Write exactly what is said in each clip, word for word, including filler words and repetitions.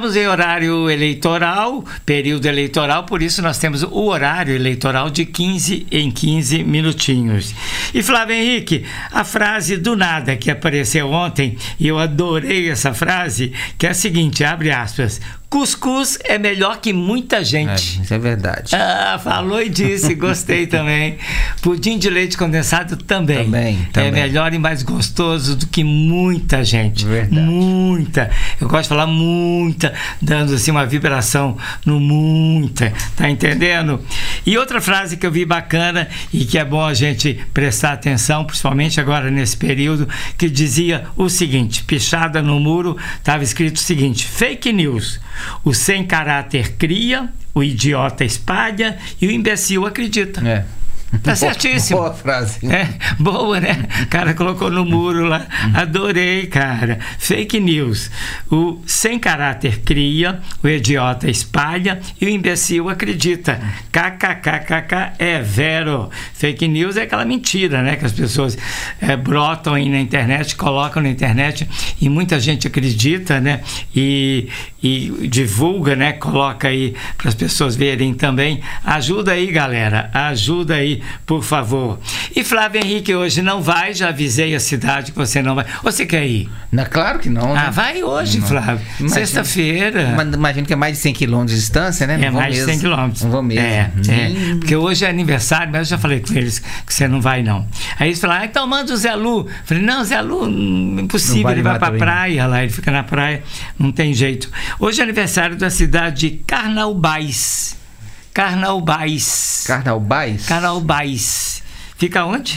estamos em horário eleitoral, período eleitoral, por isso nós temos o horário eleitoral de quinze em quinze minutinhos. E Flávio Henrique, a frase do nada que apareceu ontem, e eu adorei essa frase, que é a seguinte, abre aspas: cuscuz é melhor que muita gente. É, isso é verdade. Ah, falou e disse, gostei também. Pudim de leite condensado também. Também, também. É melhor e mais gostoso do que muita gente. Verdade. Muita. Eu gosto de falar muita, dando assim uma vibração no muita. Tá entendendo? E outra frase que eu vi bacana e que é bom a gente prestar atenção, principalmente agora nesse período, que dizia o seguinte, pichada no muro, estava escrito o seguinte: fake news. O sem caráter cria, o idiota espalha e o imbecil acredita. É. Tá certíssimo. Boa frase. É, boa, né? O cara colocou no muro lá. Adorei, cara. Fake news. O sem caráter cria, o idiota espalha e o imbecil acredita. Kkkk é vero. Fake news é aquela mentira, né? Que as pessoas é, brotam aí na internet, colocam na internet e muita gente acredita, né? E, e divulga, né? Coloca aí para as pessoas verem também. Ajuda aí, galera. Ajuda aí, por favor. E Flávio Henrique hoje não vai, já avisei a cidade que você não vai. Você quer ir? Não, claro que não. Ah, né? vai hoje, não. Flávio. Sexta-feira. Mas imagino que é mais de cem quilômetros de distância, né? Não É vou mais de mesmo. cem quilômetros. Não vou mesmo. É, hum. é, porque hoje é aniversário, mas eu já falei com eles que você não vai, não. Aí eles falaram, ah, então manda o Zé Lu. Eu falei, não, Zé Lu, impossível, vai ele vai pra também. praia lá, ele fica na praia, não tem jeito. Hoje é aniversário da cidade de Carnaubais. Carnaubais. Carnaubais? Carnaubais. Fica onde?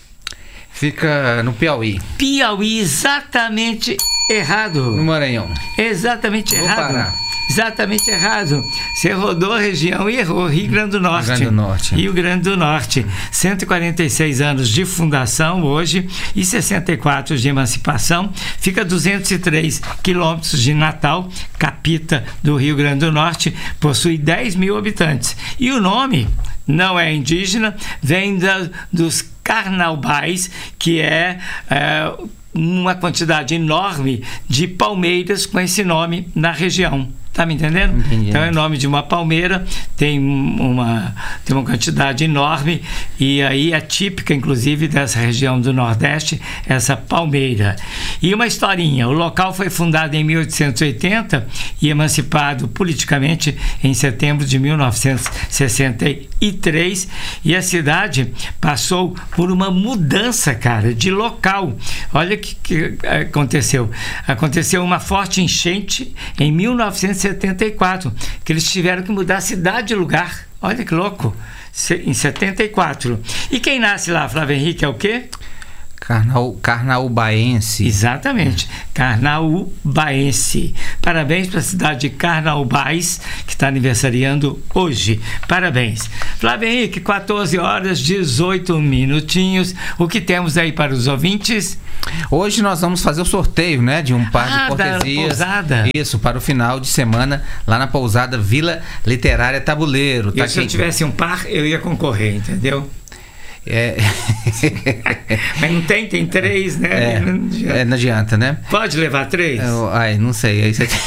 Fica no Piauí. Piauí, exatamente errado. No Maranhão. Exatamente Vou errado. parar. Exatamente errado. Você rodou a região e errou. Rio Grande do Norte. Rio Grande do Norte. Rio Grande do Norte. cento e quarenta e seis anos de fundação hoje e sessenta e quatro de emancipação. Fica a duzentos e três quilômetros de Natal, capita do Rio Grande do Norte. Possui dez mil habitantes. E o nome não é indígena, vem da, dos Carnaubais, que é... é uma quantidade enorme de palmeiras com esse nome na região. Tá me entendendo? Entendi. Então é o nome de uma palmeira, tem uma, tem uma quantidade enorme e aí é típica, inclusive, dessa região do Nordeste, essa palmeira. E uma historinha, o local foi fundado em mil oitocentos e oitenta e emancipado politicamente em setembro de mil novecentos e sessenta e três e a cidade passou por uma mudança, cara, de local. Olha o que, que aconteceu. Aconteceu uma forte enchente em mil novecentos e setenta e quatro, que eles tiveram que mudar a cidade de lugar. Olha que louco. Em setenta e quatro. E quem nasce lá, Flávio Henrique, é o quê? Carnau, Carnaubaense. Exatamente, Carnaubaense. Parabéns para a cidade de Carnaubais, que está aniversariando hoje. Parabéns. Flávio Henrique, quatorze horas, dezoito minutinhos. O que temos aí para os ouvintes? Hoje nós vamos fazer o sorteio, né, de um par Ah, de cortesias. da pousada. Isso, para o final de semana, lá na pousada Vila Literária Tabuleiro. Tá Eu, se eu aqui. tivesse um par, eu ia concorrer, entendeu? É... Mas não tem, tem três, né? É, não, adianta. é, não adianta, né? Pode levar três? Eu, ai, não sei. Aí você...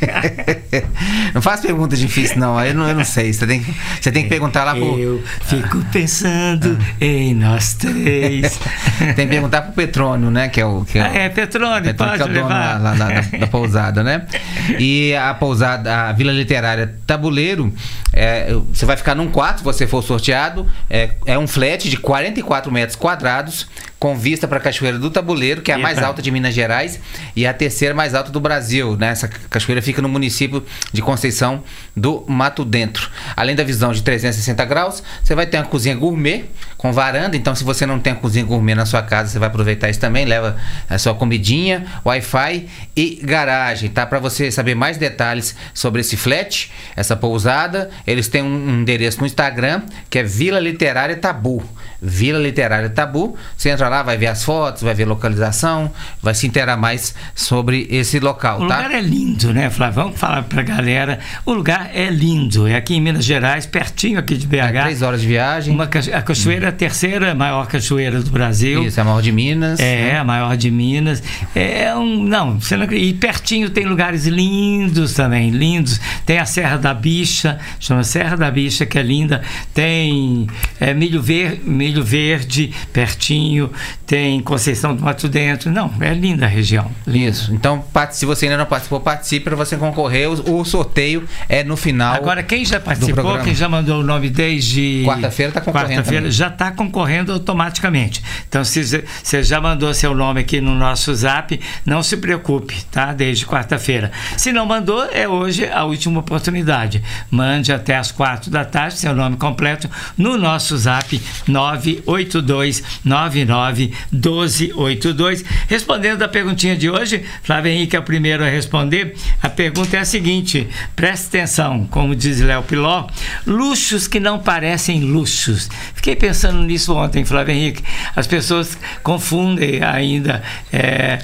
não faz pergunta difícil, não. Aí eu não, eu não sei. Você tem, que, você tem que perguntar lá pro. Eu fico pensando ah. em nós três. Tem que perguntar pro Petrônio, né? Que é o. Que é, ah, é Petrônio, Petrônio pode que é o dono levar. lá, lá, lá da, da pousada, né? E a pousada, a Vila Literária Tabuleiro, é, você vai ficar num quarto, se você for sorteado. É, é um flat de quarenta e quatro metros quadrados, com vista para a Cachoeira do Tabuleiro, que é a Epa. mais alta de Minas Gerais e a terceira mais alta do Brasil, né? Essa cachoeira fica no município de Conceição do Mato Dentro. Além da visão de trezentos e sessenta graus, você vai ter uma cozinha gourmet com varanda, então se você não tem a cozinha gourmet na sua casa, você vai aproveitar isso também, leva a sua comidinha, Wi-Fi e garagem, tá? Para você saber mais detalhes sobre esse flat, essa pousada, eles têm um endereço no Instagram, que é Vila Literária Tabu. Vila Literária Tabu. Você entra lá, vai ver as fotos, vai ver a localização, vai se inteirar mais sobre esse local, o tá? O lugar é lindo, né, Flávio? Vamos falar pra galera. O lugar é lindo. É aqui em Minas Gerais, pertinho aqui de B H. É, três horas de viagem. Uma, a cachoeira é a terceira maior cachoeira do Brasil. Isso, é a maior de Minas. É, né? a maior de Minas. É um... Não, você não acredita. E pertinho tem lugares lindos também, lindos. Tem a Serra da Bicha, chama Serra da Bicha, que é linda. Tem é, Milho, Ver, Milho Verde, pertinho. Tem Conceição do Mato Dentro. Não, é linda a região. Linda. Isso. Então, se você ainda não participou, participe para você concorrer. O, o sorteio é no final. Agora, quem já participou, quem já mandou o nome desde quarta-feira está concorrendo. Quarta-feira já está concorrendo automaticamente. Então, se você já mandou seu nome aqui no nosso zap, não se preocupe, tá? Desde quarta-feira. Se não mandou, é hoje a última oportunidade. Mande até as quatro da tarde seu nome completo no nosso zap nove oito dois nove nove um dois oito dois. Respondendo a perguntinha de hoje, Flávio Henrique é o primeiro a responder. A pergunta é a seguinte, preste atenção, como diz Léo Piló, luxos que não parecem luxos. Fiquei pensando nisso ontem, Flávio Henrique. As pessoas confundem ainda é,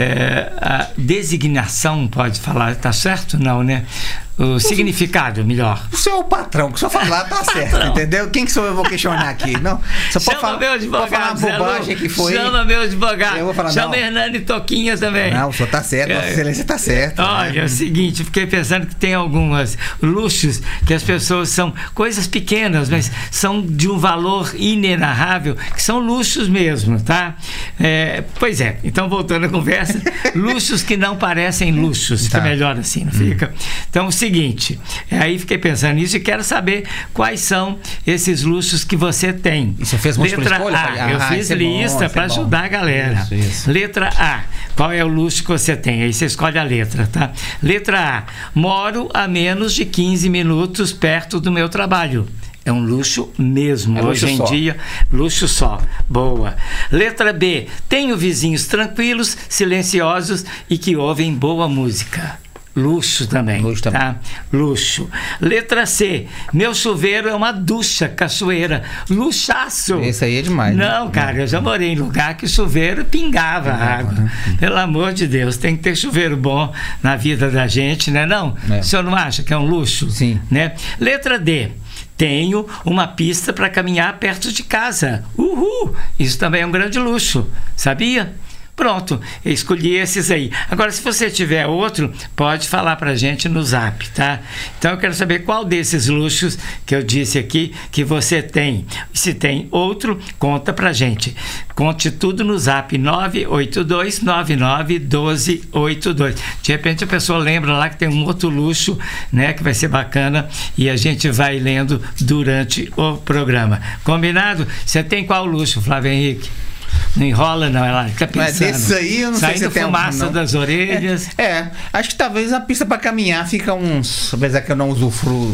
é, a designação, pode falar, tá certo? Não, né? O significado, melhor. O seu patrão, que o senhor falar tá certo, entendeu? Quem que sou eu vou questionar aqui? Não, só pode falar, meu advogado, pode falar uma bobagem que foi. Chama meu advogado. Eu vou falar, chama não. Hernani Toquinha também. Não, o senhor tá certo, Vossa Excelência tá certo. Olha, né? É o seguinte, fiquei pensando que tem alguns luxos que as pessoas são coisas pequenas, mas são de um valor inenarrável, que são luxos mesmo, tá? É, pois é, então voltando à conversa, luxos que não parecem luxos, fica tá. melhor assim, não fica? Hum. Então, o seguinte, aí fiquei pensando nisso e quero saber quais são esses luxos que você tem. E você fez múltipla Letra escolha? A, Ah, eu fiz é lista para ajudar a galera. Isso, isso. Letra A, qual é o luxo que você tem? Aí você escolhe a letra, tá? Letra A, moro a menos de quinze minutos perto do meu trabalho. É um luxo mesmo, é hoje luxo em só. dia, luxo só. Boa. Letra B, tenho vizinhos tranquilos, silenciosos e que ouvem boa música. Luxo também, Luxo também. tá? Luxo. Letra C, meu chuveiro é uma ducha cachoeira. Luxaço. Esse aí é demais. Não, né? cara, eu já morei em lugar que o chuveiro pingava Pingava, água. né? Pelo amor de Deus, tem que ter chuveiro bom na vida da gente, né? Não? É. O senhor não acha que é um luxo? Sim. Né? Letra D, tenho uma pista para caminhar perto de casa. Uhul! Isso também é um grande luxo, sabia? Pronto, eu escolhi esses aí. Agora, se você tiver outro, pode falar pra gente no zap, tá? Então, eu quero saber qual desses luxos que eu disse aqui que você tem. Se tem outro, conta pra gente. Conte tudo no zap nove oito dois nove nove um dois oito dois. De repente, a pessoa lembra lá que tem um outro luxo, né, que vai ser bacana e a gente vai lendo durante o programa. Combinado? Você tem qual luxo, Flávio Henrique? Não enrola, não, ela fica pensando. Mas desse aí eu não sei se Saindo tem fumaça algum, das orelhas. É, é, acho que talvez a pista para caminhar fica uns. Apesar que eu não usufruo,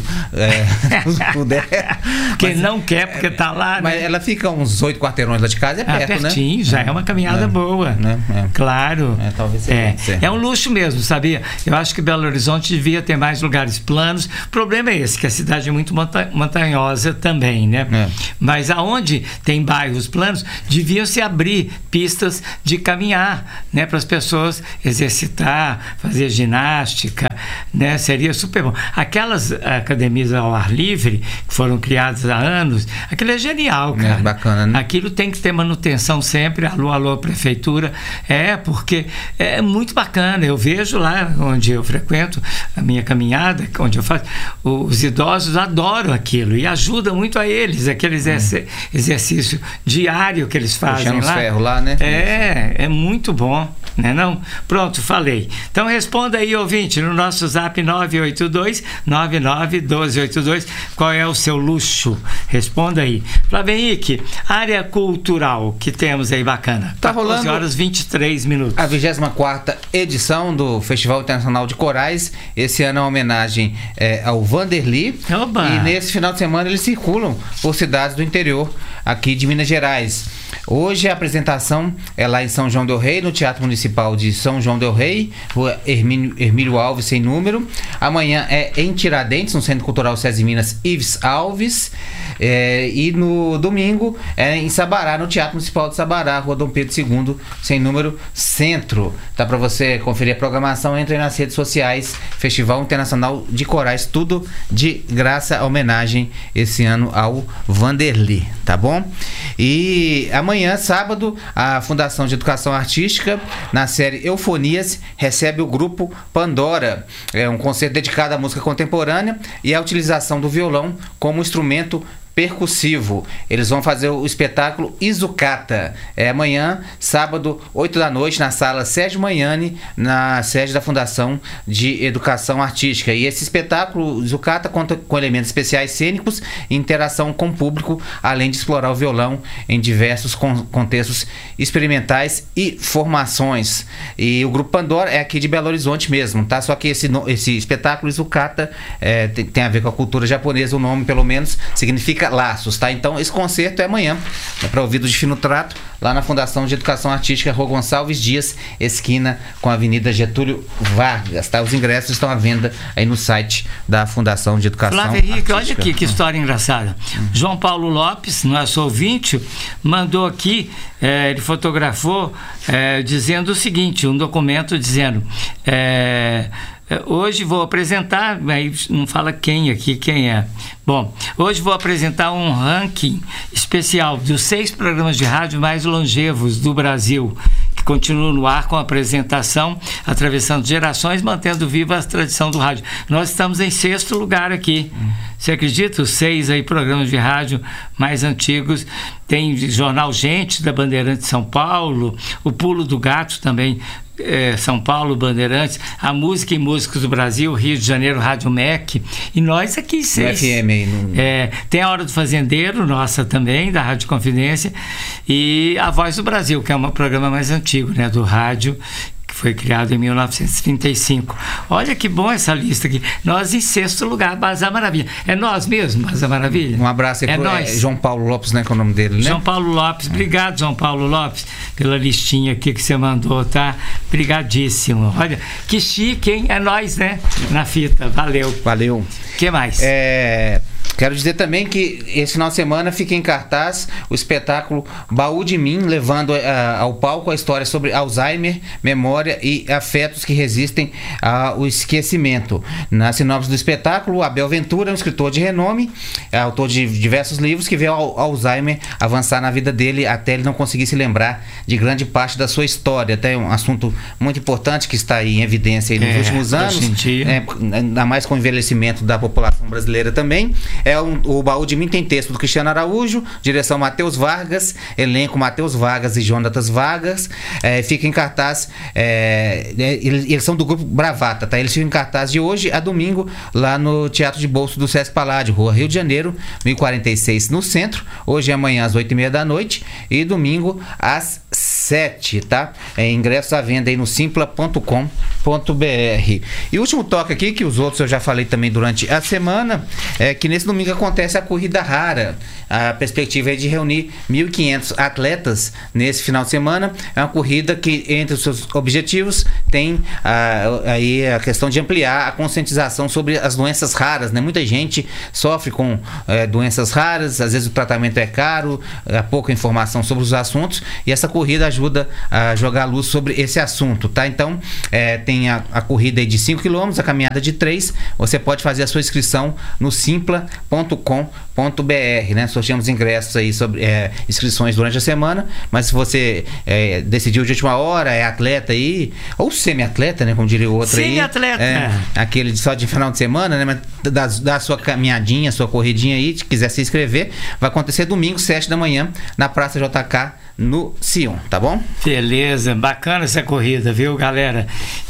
é, usufruo dela. Quem mas, não quer porque tá lá, mas né? ela fica uns oito quarteirões lá de casa, é Ah, perto, pertinho, né? já é uma caminhada é, boa. Né? É. Claro. É, talvez seja. É. Ser. É um luxo mesmo, sabia? Eu acho que Belo Horizonte devia ter mais lugares planos. O problema é esse, que a cidade é muito monta- montanhosa também, né? É. Mas aonde tem bairros planos, deviam se abrir pistas de caminhar, né? Para as pessoas exercitar, fazer ginástica, né? Seria super bom. Aquelas academias ao ar livre, que foram criadas há anos, aquilo é genial, cara. É bacana, né? Aquilo tem que ter manutenção sempre, alô, alô, prefeitura. É, porque é muito bacana. Eu vejo lá onde eu frequento a minha caminhada, onde eu faço, os idosos adoram aquilo e ajuda muito a eles, aquele exerc- exercício diário que eles fazem Puxando os lá. ferros lá, né? É, é muito bom, né não? Pronto, falei. Então responda aí, ouvinte, no nosso zap nove oito dois nove nove um dois oito dois, qual é o seu luxo? Responda aí. Flávio Henrique, área cultural que temos aí bacana. Tá rolando quatorze horas e vinte e três minutos. A vigésima quarta edição do Festival Internacional de Corais. Esse ano é uma homenagem é, ao Vanderly. Oba. E nesse final de semana eles circulam por cidades do interior aqui de Minas Gerais. Hoje a apresentação é lá em São João del Rei, no Teatro Municipal de São João del Rei, rua Hermínio, Hermílio Alves, sem número. Amanhã é em Tiradentes, no Centro Cultural SESI Minas Ives Alves. É, e no domingo é em Sabará, no Teatro Municipal de Sabará, Rua Dom Pedro segundo, sem número, Centro. Tá para você conferir a programação, entre nas redes sociais, Festival Internacional de Corais, tudo de graça, homenagem esse ano ao Vanderly, tá bom? E amanhã, sábado, a Fundação de Educação Artística, na série Eufonias, recebe o grupo Pandora. É um concerto dedicado à música contemporânea e à utilização do violão como instrumento percussivo. Eles vão fazer o espetáculo Izucata. É amanhã, sábado, oito da noite, na sala Sérgio Manhani, na sede da Fundação de Educação Artística. E esse espetáculo Izucata conta com elementos especiais cênicos e interação com o público, além de explorar o violão em diversos con- contextos experimentais e formações. E o Grupo Pandora é aqui de Belo Horizonte mesmo, tá? Só que esse, no, esse espetáculo Izucata é, tem, tem a ver com a cultura japonesa, o nome pelo menos significa laços, tá? Então esse concerto é amanhã, é para ouvido de fino trato, lá na Fundação de Educação Artística Rua Gonçalves Dias, esquina com a Avenida Getúlio Vargas, tá? Os ingressos estão à venda aí no site da Fundação de Educação Flávio Henrique, Artística. olha aqui que história engraçada. Hum. João Paulo Lopes, nosso ouvinte, mandou aqui, é, ele fotografou é, dizendo o seguinte, um documento dizendo é, hoje vou apresentar, aí não fala quem aqui, quem é. Bom, hoje vou apresentar um ranking especial dos seis programas de rádio mais longevos do Brasil, que continuam no ar com a apresentação, atravessando gerações, mantendo viva a tradição do rádio. Nós estamos em sexto lugar aqui. Você acredita? Os seis aí programas de rádio mais antigos. Tem Jornal Gente, da Bandeirantes São Paulo, o Pulo do Gato também, É, São Paulo, Bandeirantes, a Música e Músicos do Brasil, Rio de Janeiro, Rádio M E C, e nós aqui seis. F M aí, no... é, tem a Hora do Fazendeiro, nossa também, da Rádio Confidência, e a Voz do Brasil, que é um programa mais antigo, né, do rádio, que foi criado em mil novecentos e trinta e cinco. Olha que bom essa lista aqui. Nós em sexto lugar, Bazar Maravilha. É nós mesmo, Bazar Maravilha? Um abraço aí é pro nós. É, João Paulo Lopes, né, que é o nome dele, né? João Paulo Lopes, obrigado, João Paulo Lopes, pela listinha aqui que você mandou, tá? Obrigadíssimo. Olha, que chique, hein? É nós, né? Na fita. Valeu. Valeu. O que mais? É... Quero dizer também que esse final de semana fica em cartaz o espetáculo Baú de Mim, levando uh, ao palco a história sobre Alzheimer, memória e afetos que resistem ao esquecimento. Na sinopse do espetáculo, Abel Ventura é um escritor de renome, é autor de diversos livros, que vê o Alzheimer avançar na vida dele até ele não conseguir se lembrar de grande parte da sua história. Até um assunto muito importante que está aí em evidência aí nos é, últimos anos, é, ainda mais com o envelhecimento da população brasileira também. É um, o Baú de Mim tem texto do Cristiano Araújo, direção Matheus Vargas, elenco Matheus Vargas e Jonatas Vargas. É, fica em cartaz, é, eles, eles são do grupo Bravata, tá? Eles ficam em cartaz de hoje a domingo lá no Teatro de Bolso do Sesc Paládio, Rua Rio de Janeiro, mil e quarenta e seis, no centro. Hoje e amanhã às oito e meia da noite e domingo às sete, tá? É, ingressos à venda aí no simpla ponto com ponto b r. E o último toque aqui, que os outros eu já falei também durante a semana, é que nesse domingo acontece a Corrida Rara. A perspectiva é de reunir mil e quinhentos atletas nesse final de semana. É uma corrida que, entre os seus objetivos, tem a, aí a questão de ampliar a conscientização sobre as doenças raras, né? Muita gente sofre com é, doenças raras, às vezes o tratamento é caro, há pouca informação sobre os assuntos, e essa corrida ajuda a jogar luz sobre esse assunto, tá? Então, é, tem a, a corrida aí de cinco quilômetros, a caminhada de três. Você pode fazer a sua inscrição no simpla ponto com ponto b r, né? Sorteamos ingressos aí sobre é, inscrições durante a semana, mas se você é, decidiu de última hora, é atleta aí, ou semi-atleta, né? Como diria o outro aí. Semi-atleta. É, aquele só de final de semana, né? Mas da, da sua caminhadinha, sua corridinha aí, se quiser se inscrever, vai acontecer domingo, sete da manhã, na Praça J K, no Sion, tá bom? Beleza, bacana essa corrida, viu, galera?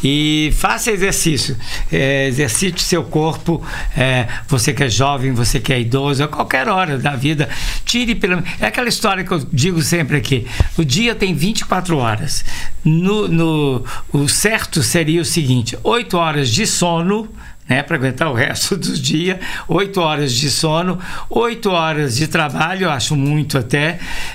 E faça exercício, é, exercite seu corpo, é, você que é jovem, você que é idoso, a qualquer hora da vida, tire pelo... É aquela história que eu digo sempre aqui, o dia tem vinte e quatro horas, no, no, o certo seria o seguinte, oito horas de sono, né, para aguentar o resto do dia, oito horas de sono, oito horas de trabalho, eu acho muito até,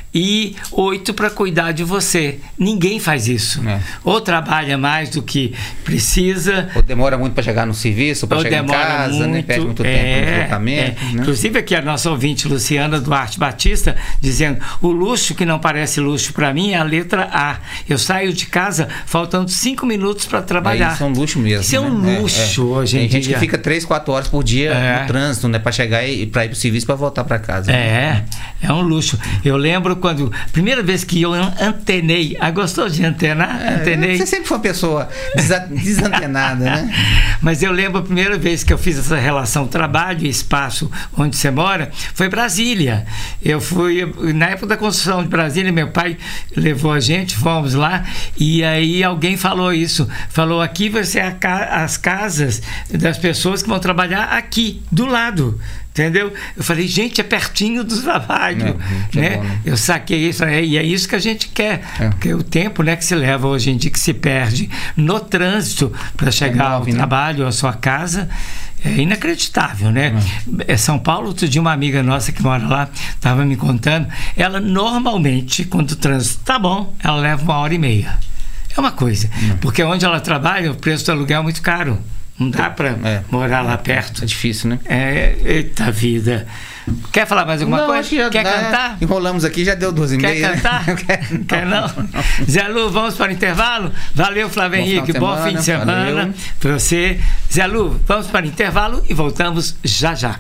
e oito para cuidar de você. Ninguém faz isso. É. Ou trabalha mais do que precisa. Ou demora muito para chegar no serviço, para chegar em casa, muito, né? Perde muito é, tempo no deslocamento. É. Né? Inclusive aqui a nossa ouvinte Luciana Duarte Batista dizendo: o luxo que não parece luxo para mim é a letra A. Eu saio de casa faltando cinco minutos para trabalhar. Isso é um luxo mesmo. Isso é um né? luxo é, é. hoje em Tem dia. gente que fica três, quatro horas por dia é. no trânsito, né? Para chegar e para ir para o serviço, para voltar para casa. É, é um luxo. Eu lembro quando, primeira vez que eu antenei, ah, gostou de antenar? É, Antenei. Você sempre foi uma pessoa desa- desantenada, né? Mas eu lembro a primeira vez que eu fiz essa relação trabalho e espaço onde você mora, foi Brasília. Eu fui, na época da construção de Brasília, meu pai levou a gente, fomos lá, e aí alguém falou isso, falou: aqui vai ser a ca- as casas das pessoas que vão trabalhar aqui, do lado. Entendeu? Eu falei, gente, é pertinho do trabalho. É, né? Bom, né? Eu saquei isso, é, e é isso que a gente quer. É. Porque o tempo, né, que se leva hoje em dia, que se perde no trânsito para chegar é nove, ao né? trabalho, à sua casa, é inacreditável, né? É. São Paulo, outro dia, uma amiga nossa que mora lá estava me contando, ela normalmente, quando o trânsito tá bom, ela leva uma hora e meia. É uma coisa. Hum. Porque onde ela trabalha, o preço do aluguel é muito caro. Não dá para é. morar lá perto. É difícil, né? É, eita vida. Quer falar mais alguma não, coisa? Quer dá, cantar? Enrolamos aqui, já deu doze e meia. Quer cantar? Né? Quer, Quer não? não? Zé Lu, vamos para o intervalo? Valeu, Flávio Henrique. Bom fim de semana para você. Zé Lu, vamos para o intervalo e voltamos já já.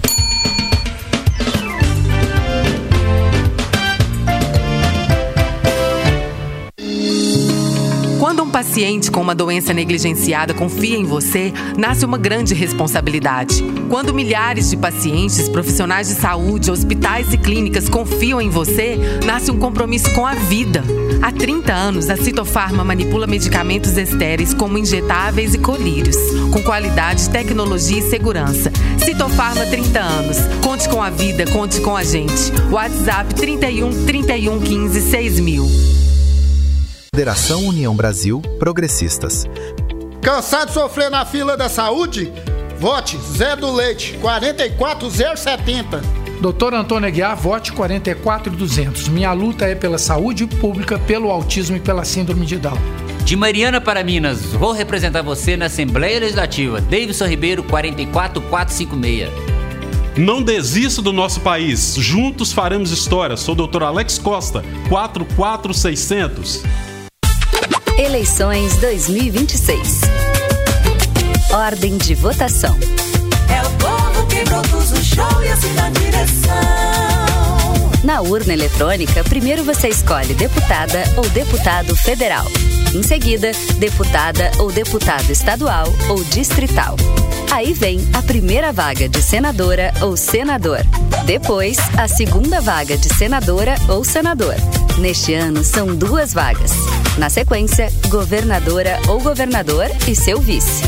Quando um paciente com uma doença negligenciada confia em você, nasce uma grande responsabilidade. Quando milhares de pacientes, profissionais de saúde, hospitais e clínicas confiam em você, nasce um compromisso com a vida. Há trinta anos, a Citofarma manipula medicamentos estéreis como injetáveis e colírios, com qualidade, tecnologia e segurança. Citofarma, trinta anos. Conte com a vida, conte com a gente. WhatsApp trinta e um, trinta e um, quinze, seis mil. Federação União Brasil Progressistas. Cansado de sofrer na fila da saúde? Vote Zé do Leite, quatro quatro zero sete zero. doutor Antônio Aguiar, vote quarenta e quatro duzentos. Minha luta é pela saúde pública, pelo autismo e pela síndrome de Down. De Mariana para Minas, vou representar você na Assembleia Legislativa. Davidson Ribeiro, quatro quatro quatro cinco seis. Não desista do nosso país. Juntos faremos história. Sou o doutor Alex Costa, quatro quatro seis zero zero. Eleições dois mil e vinte e seis. Ordem de votação. É o povo que produz o show e assim dá direção. Na urna eletrônica, primeiro você escolhe deputada ou deputado federal. Em seguida, deputada ou deputado estadual ou distrital. Aí vem a primeira vaga de senadora ou senador. Depois, a segunda vaga de senadora ou senador. Neste ano, são duas vagas. Na sequência, governadora ou governador e seu vice.